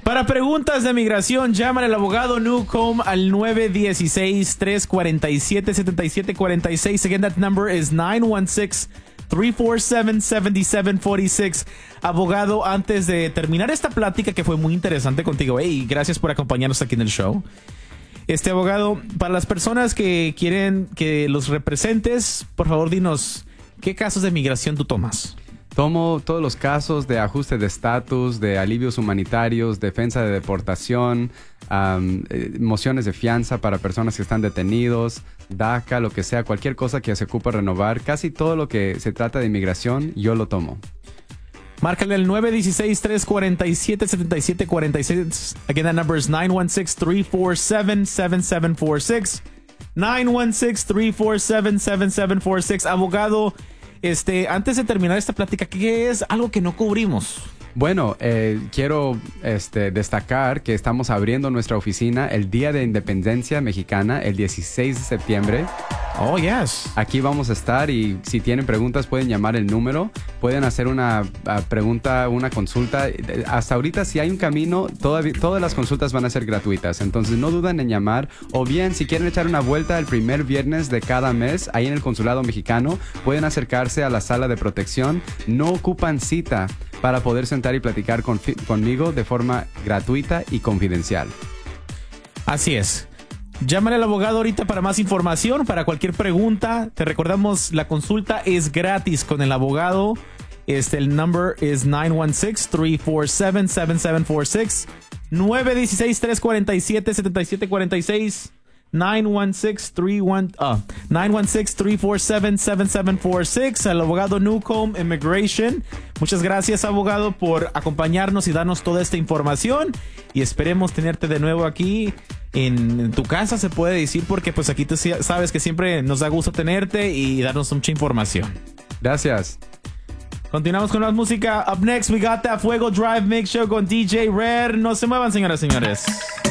Para preguntas de migración, llaman al abogado Newcomb al 916-347-7746. Again, that number is 916-347-7746. Abogado, antes de terminar esta plática que fue muy interesante contigo, hey, gracias por acompañarnos aquí en el show. Abogado, para las personas que quieren que los representes, por favor, dinos, ¿qué casos de migración tú tomas? Tomo todos los casos de ajuste de estatus, de alivios humanitarios, defensa de deportación, mociones de fianza para personas que están detenidos, DACA, lo que sea, cualquier cosa que se ocupe renovar. Casi todo lo que se trata de inmigración, yo lo tomo. Márcale al 916-347-7746. Again, that number is 916-347-7746. 916-347-7746. Abogado, antes de terminar esta plática, ¿qué es algo que no cubrimos? Bueno, quiero destacar que estamos abriendo nuestra oficina el Día de Independencia Mexicana, el 16 de septiembre. Oh, yes. Aquí vamos a estar y si tienen preguntas pueden llamar el número, pueden hacer una pregunta, una consulta. Hasta ahorita si hay un camino, todas las consultas van a ser gratuitas, entonces no duden en llamar. O bien, si quieren echar una vuelta el primer viernes de cada mes, ahí en el Consulado Mexicano, pueden acercarse a la sala de protección. No ocupan cita para poder sentar y platicar conmigo de forma gratuita y confidencial. Así es. Llámale al abogado ahorita para más información, para cualquier pregunta. Te recordamos, la consulta es gratis con el abogado. El number es 916-347-7746. 916-347-7746. 916-347-7746. Al abogado Newcomb Immigration. Muchas gracias, abogado, por acompañarnos y darnos toda esta información. Y esperemos tenerte de nuevo aquí en tu casa, se puede decir, porque pues aquí tú sabes que siempre nos da gusto tenerte y darnos mucha información. Gracias. Continuamos con más música. Up next, we got that Fuego Drive Mix Show con DJ Red. No se muevan, señoras y señores.